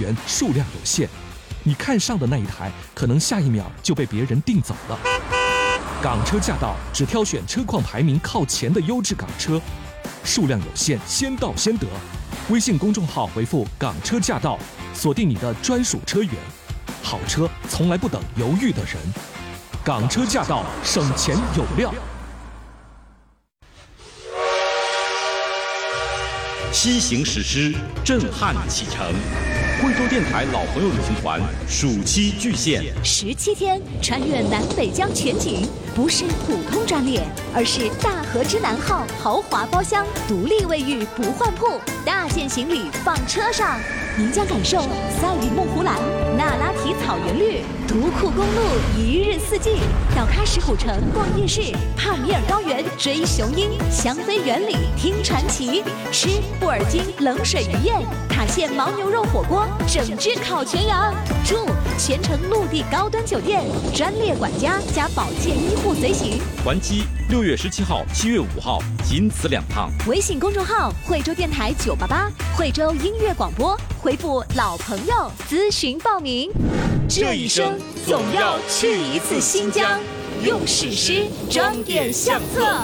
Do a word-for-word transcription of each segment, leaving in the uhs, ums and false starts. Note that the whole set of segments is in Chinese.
源数量有限，你看上的那一台，可能下一秒就被别人订走了。港车驾到只挑选车况排名靠前的优质港车，数量有限，先到先得。微信公众号回复“港车驾到”，锁定你的专属车源。好车从来不等犹豫的人，港车驾到，省钱有料。 西行史诗，震撼启程。惠州电台老朋友旅行团暑期巨献， 十七天穿越南北疆全景，不是普通专列，而是大和之南号豪华包厢，独立卫浴不换铺，大件行李放车上。您将感受赛里木湖蓝、那拉提草原绿、独库公路一日四季，到喀什古城逛夜市，帕米尔高原追雄鹰，香妃园里听传奇，吃布尔津冷水鱼宴，塔县牦牛肉火锅，整只烤全羊。住全程陆地高端酒店，专列管家加保健医护随行。 还机六月十七号、七月五号，仅此两趟。 微信公众号惠州电台九八八，惠州音乐广播，回复老朋友咨询报名。这一生总要去一次新疆，用史诗装点相册。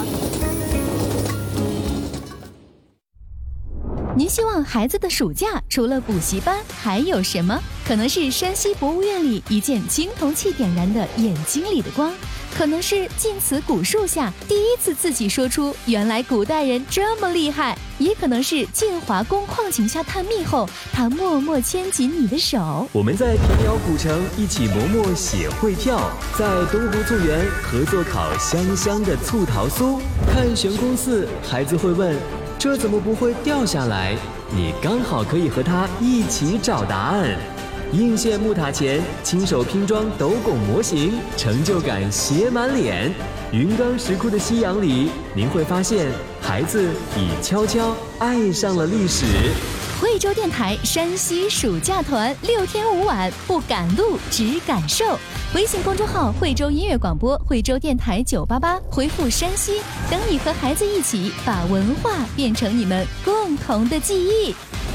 您希望孩子的暑假除了补习班还有什么？可能是山西博物院里一件青铜器点燃的眼睛里的光，可能是晋祠古树下第一次自己说出原来古代人这么厉害，也可能是建华宫矿井下探秘后他默默牵紧你的手。 我们在平遥古城一起磨墨写汇票，在东湖醋园合作烤香香的醋桃酥，看悬空寺孩子会问这怎么不会掉下来，你刚好可以和他一起找答案。应县木塔前亲手拼装斗拱模型，成就感写满脸。云冈石窟的夕阳里，您会发现孩子已悄悄爱上了历史。 惠州电台山西暑假团六天五晚，不赶路只感受。微信公众号惠州音乐广播，惠州电台九八八，回复山西，等你和孩子一起把文化变成你们共同的记忆。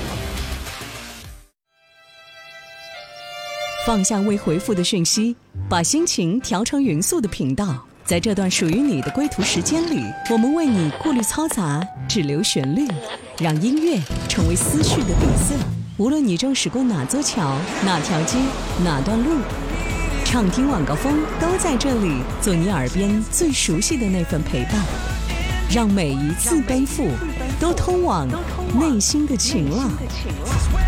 放下未回复的讯息，把心情调成匀速的频道。在这段属于你的归途时间里，我们为你过滤嘈杂，只留旋律，让音乐成为思绪的底色。无论你正驶过哪座桥、哪条街、哪段路，畅听晚高峰都在这里，做你耳边最熟悉的那份陪伴，让每一次背负都通往内心的晴朗。